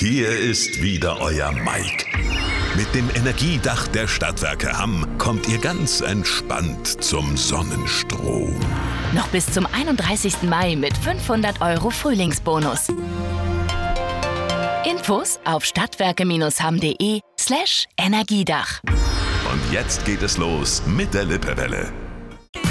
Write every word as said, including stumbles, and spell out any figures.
Hier ist wieder euer Mike. Mit dem Energiedach der Stadtwerke Hamm kommt ihr ganz entspannt zum Sonnenstrom. Noch bis zum einunddreißigsten Mai mit fünfhundert Euro Frühlingsbonus. Infos auf stadtwerke-hamm.de slash Energiedach. Und jetzt geht es los mit der Lippewelle.